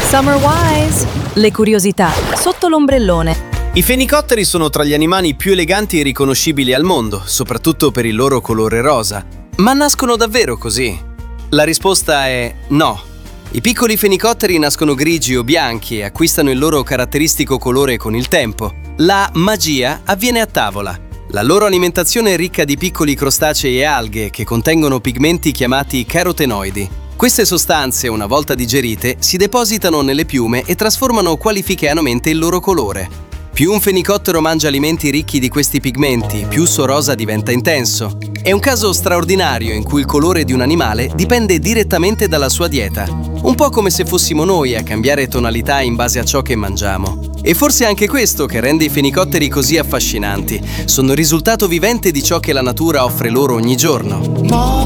Summer Wise! Le curiosità sotto l'ombrellone. I fenicotteri sono tra gli animali più eleganti e riconoscibili al mondo, soprattutto per il loro colore rosa. Ma nascono davvero così? La risposta è no. I piccoli fenicotteri nascono grigi o bianchi e acquistano il loro caratteristico colore con il tempo. La magia avviene a tavola. La loro alimentazione è ricca di piccoli crostacei e alghe che contengono pigmenti chiamati carotenoidi. Queste sostanze, una volta digerite, si depositano nelle piume e trasformano qualificanamente il loro colore. Più un fenicottero mangia alimenti ricchi di questi pigmenti, più il suo rosa diventa intenso. È un caso straordinario in cui il colore di un animale dipende direttamente dalla sua dieta. Un po' come se fossimo noi a cambiare tonalità in base a ciò che mangiamo. E forse è anche questo che rende i fenicotteri così affascinanti. Sono il risultato vivente di ciò che la natura offre loro ogni giorno.